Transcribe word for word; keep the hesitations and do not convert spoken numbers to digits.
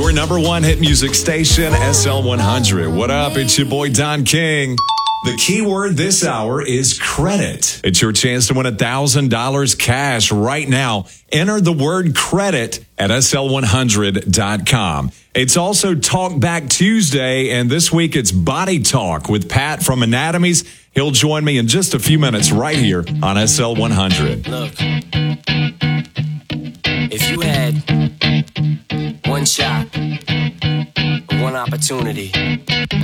your number one hit music station, S L one hundred. What up? It's your boy Don King. The keyword this hour is credit. It's your chance to win one thousand dollars cash right now. Enter the word credit at S L one hundred dot com. It's also Talk Back Tuesday, and this week it's Body Talk with Pat from Anatomies. He'll join me in just a few minutes right here on S L one hundred. Look, if you had one shot, one opportunity